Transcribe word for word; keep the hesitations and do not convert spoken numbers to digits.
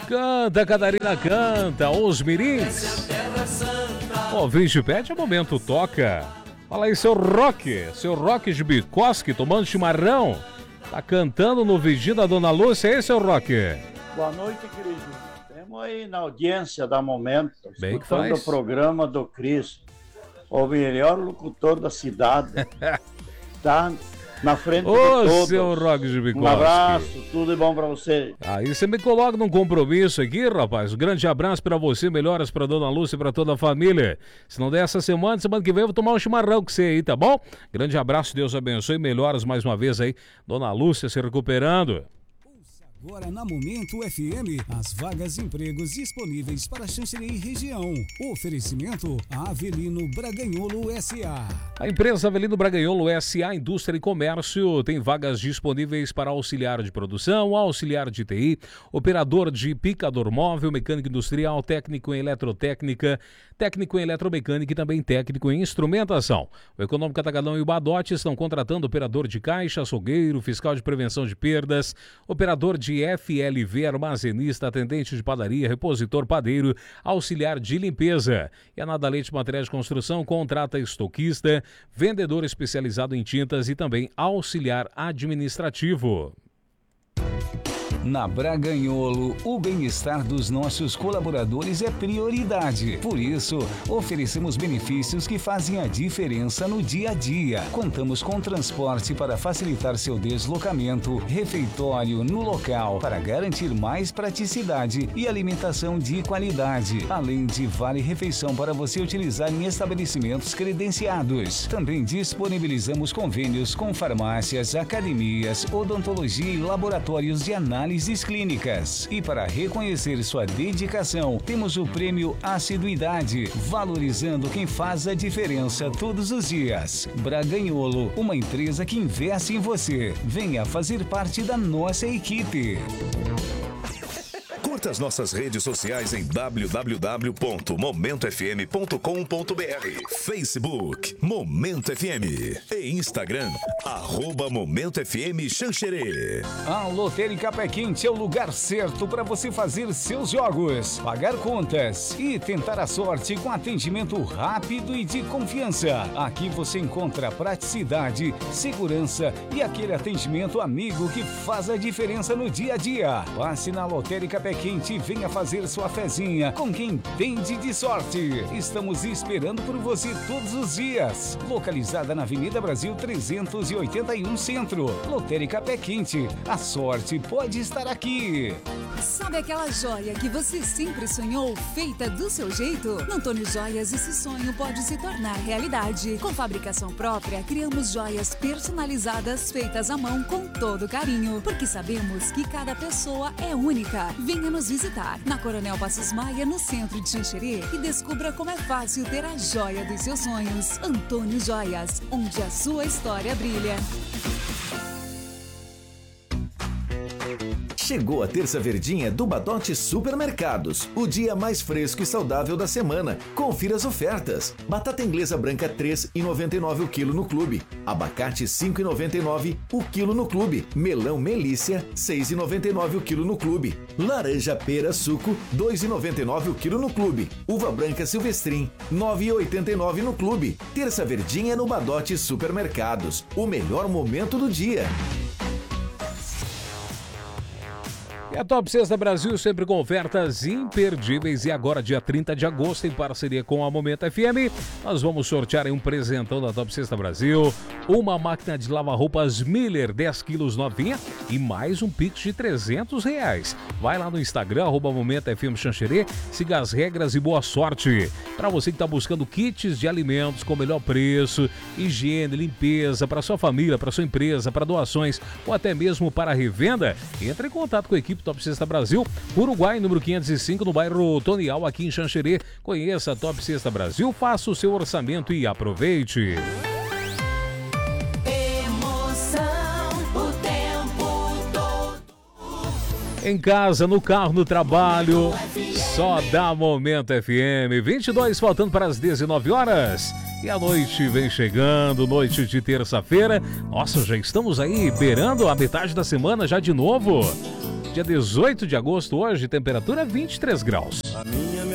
Canta, Catarina, canta, os mirins. Ó, Vinci Pet, é momento, toca. Fala aí, seu Roque, seu Roque de Bicosque, tomando chimarrão. Tá cantando no vidinho da Dona Lúcia, aí, seu Roque? Boa noite, querido. Estamos aí na audiência da Momento, Bem escutando o programa do Cris, o melhor locutor da cidade. Tá na frente Ô, de todos. seu Roque de Bicosque. Um abraço, tudo de bom pra você. Aí você me coloca num compromisso aqui, rapaz. Um grande abraço pra você, melhoras pra Dona Lúcia e pra toda a família. Se não der essa semana, semana que vem eu vou tomar um chimarrão com você aí, tá bom? Grande abraço, Deus abençoe, melhoras mais uma vez aí. Dona Lúcia se recuperando. Agora na Momento F M, as vagas de empregos disponíveis para Xanxerê região. Oferecimento Avelino Braganholo S A. A empresa Avelino Braganholo S A Indústria e Comércio tem vagas disponíveis para auxiliar de produção, auxiliar de T I, operador de picador móvel, mecânico industrial, técnico em eletrotécnica, técnico em eletromecânica e também técnico em instrumentação. O Econômico Atacadão e o Badote estão contratando operador de caixa, açougueiro, fiscal de prevenção de perdas, operador de de F L V, armazenista, atendente de padaria, repositor padeiro, auxiliar de limpeza. E a Nada Leite Materiais de Construção contrata estoquista, vendedor especializado em tintas e também auxiliar administrativo. Na Braganholo, o bem-estar dos nossos colaboradores é prioridade. Por isso, oferecemos benefícios que fazem a diferença no dia a dia. Contamos com transporte para facilitar seu deslocamento, refeitório no local para garantir mais praticidade e alimentação de qualidade, além de vale-refeição para você utilizar em estabelecimentos credenciados. Também disponibilizamos convênios com farmácias, academias, odontologia e laboratórios de análise clínicas. E para reconhecer sua dedicação, temos o prêmio Assiduidade, valorizando quem faz a diferença todos os dias. Braganholo, uma empresa que investe em você. Venha fazer parte da nossa equipe. Curta as nossas redes sociais em w w w ponto momento f m ponto com ponto b r, Facebook Momento F M e Instagram arroba Momento F M Xanxerê. A Lotérica Pé Quente é o lugar certo para você fazer seus jogos, pagar contas e tentar a sorte com atendimento rápido e de confiança. Aqui você encontra praticidade, segurança e aquele atendimento amigo que faz a diferença no dia a dia. Passe na Lotérica Pé Quente e venha fazer sua fezinha com quem entende de sorte. Estamos esperando por você todos os dias. Localizada na Avenida Brasil trezentos e oitenta e um Centro. Lotérica Pé Quente. A sorte pode estar aqui. Sabe aquela joia que você sempre sonhou, feita do seu jeito? No Antônio Joias, esse sonho pode se tornar realidade. Com fabricação própria, criamos joias personalizadas, feitas à mão com todo carinho, porque sabemos que cada pessoa é única. Venha nos visitar na Coronel Passos Maia, no centro de Xanxerê, e descubra como é fácil ter a joia dos seus sonhos. Antônio Joias, onde a sua história brilha. Chegou a terça verdinha do Badote Supermercados, o dia mais fresco e saudável da semana. Confira as ofertas. Batata inglesa branca três reais e noventa e nove centavos o quilo no clube. Abacate cinco reais e noventa e nove centavos o quilo no clube. Melão Melícia seis reais e noventa e nove centavos o quilo no clube. Laranja pera suco dois reais e noventa e nove centavos o quilo no clube. Uva branca Silvestrim nove reais e oitenta e nove centavos no clube. Terça verdinha no Badote Supermercados, o melhor momento do dia. E a Top Sexta Brasil sempre com ofertas imperdíveis. E agora, dia trinta de agosto, em parceria com a Momento F M, nós vamos sortear aí um presentão da Top Sexta Brasil, uma máquina de lavar roupas Miller, dez quilos novinha, e mais um Pix de trezentos reais. Vai lá no Instagram, arroba Momento F M Xanxerê, siga as regras e boa sorte. Para você que está buscando kits de alimentos com melhor preço, higiene, limpeza, para sua família, para sua empresa, para doações ou até mesmo para revenda, entre em contato com a equipe Top Sexta Brasil, Uruguai, número quinhentos e cinco, no bairro Tonial, aqui em Xanxerê. Conheça a Top Sexta Brasil, faça o seu orçamento e aproveite. Emoção, o tempo todo. Em casa, no carro, no trabalho, só dá Momento F M. vinte e dois faltando para as dezenove horas. E a noite vem chegando, noite de terça-feira. Nossa, já estamos aí beirando a metade da semana já de novo. Dia dezoito de agosto hoje, temperatura vinte e três graus. A minha